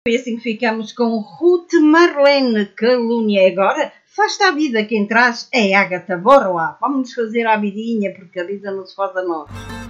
E assim ficamos com Ruth Marlene Calúnia. Agora, faz-te a vida, quem traz é Ágata Borla. Vamos fazer a vidinha, porque a vida não se faz a nós.